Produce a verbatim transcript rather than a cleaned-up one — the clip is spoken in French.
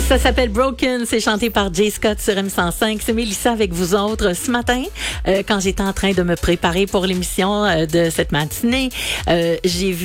Ça s'appelle Broken, c'est chanté par Jay Scott sur M cent cinq. C'est Mélissa avec vous autres ce matin. Euh, quand j'étais en train de me préparer pour l'émission euh, de cette matinée, euh, j'ai vu